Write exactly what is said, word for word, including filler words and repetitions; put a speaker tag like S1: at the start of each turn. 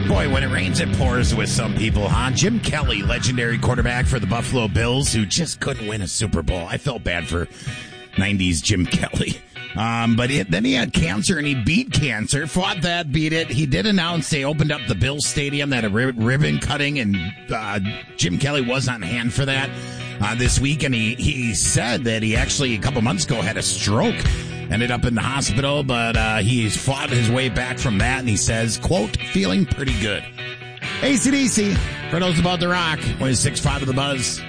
S1: Boy, when it rains, it pours with some people, huh? Jim Kelly, legendary quarterback for the Buffalo Bills, who just couldn't win a Super Bowl. I felt bad for nineties Jim Kelly. Um, but it, then he had cancer, and he beat cancer, fought that, beat it. He did announce they opened up the Bills Stadium, that a rib- ribbon cutting, and uh, Jim Kelly was on hand for that uh, this week. And he, he said that he actually, a couple months ago, had a stroke. Ended up in the hospital, but uh, he's fought his way back from that, and he says, quote, feeling pretty good. A C D C, for those about the rock, one six five of the Buzz.